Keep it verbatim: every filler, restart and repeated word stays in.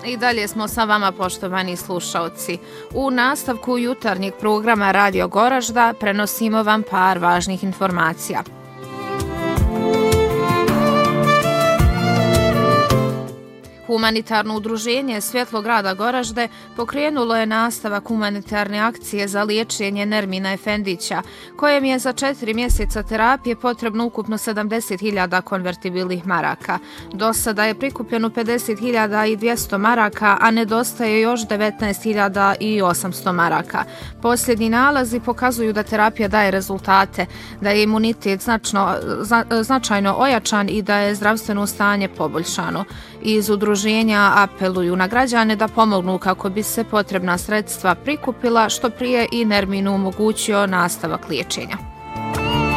I dalje smo sa vama, poštovani slušaoci. U nastavku jutarnjeg programa Radio Goražda prenosimo vam par važnih informacija. Humanitarno udruženje Svjetlo grada Goražde pokrenulo je nastavak humanitarne akcije za liječenje Nermina Efendića, kojem je za četiri mjeseca terapije potrebno ukupno sedamdeset hiljada konvertibilnih maraka. Do sada je prikupljeno pedeset hiljada dvjesto maraka, a nedostaje još devetnaest hiljada osamsto maraka. Posljednji nalazi pokazuju da terapija daje rezultate, da je imunitet značno, zna, značajno ojačan i da je zdravstveno stanje poboljšano. Iz udruženja apeluju na građane da pomognu kako bi se potrebna sredstva prikupila što prije i Nerminu omogućio nastavak liječenja.